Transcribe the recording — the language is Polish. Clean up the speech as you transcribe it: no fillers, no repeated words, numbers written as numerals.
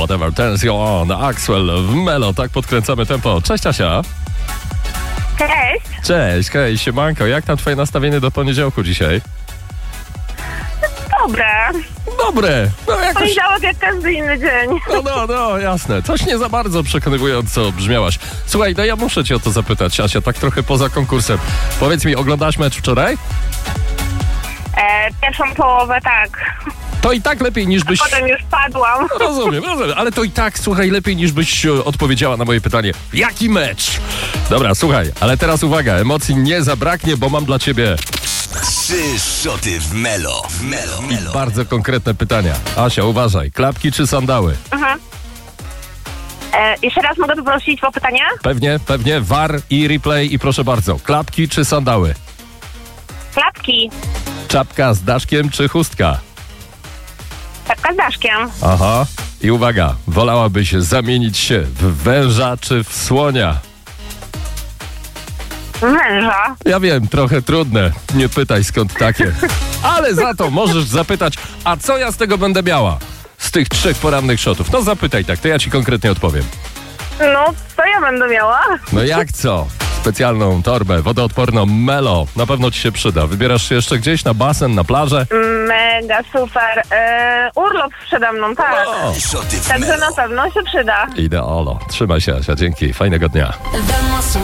Whatever Turns You On, Axwell w Melo, tak podkręcamy tempo. Cześć Asia. Cześć. Cześć, siemanko, jak tam twoje nastawienie do poniedziałku dzisiaj? Dobre, no jakoś... Poniedziałek jak każdy inny dzień. No, jasne. Coś nie za bardzo przekonywująco brzmiałaś. Słuchaj, no ja muszę cię o to zapytać, Asia, tak trochę poza konkursem. Powiedz mi, oglądałaś mecz wczoraj? Pierwszą połowę tak. To i tak lepiej niż byś... Potem już padłam. Rozumiem, ale to i tak, słuchaj, lepiej niż byś odpowiedziała na moje pytanie. Jaki mecz? Dobra, słuchaj, ale teraz uwaga, emocji nie zabraknie, bo mam dla ciebie 3 szoty w Melo. bardzo konkretne pytania. Asia, uważaj, klapki czy sandały? Jeszcze raz mogę poprosić o pytania? Pewnie, VAR i replay i proszę bardzo. Klapki czy sandały? Klapki. Czapka z daszkiem czy chustka? Czapka z daszkiem. Aha. I uwaga, wolałabyś zamienić się w węża czy w słonia? Męża. Ja wiem, trochę trudne. Nie pytaj skąd takie. Ale za to możesz zapytać, a co ja z tego będę miała? Z tych 3 porannych shotów. No zapytaj tak, to ja ci konkretnie odpowiem. No, co ja będę miała? No jak co? Specjalną torbę wodoodporną Melo. Na pewno ci się przyda. Wybierasz się jeszcze gdzieś na basen, na plażę? Mega, super. Urlop przede mną, tak. Szoty w Także Melo. na pewno się przyda. Ideolo. Trzymaj się, Asia. Dzięki. Fajnego dnia. Damos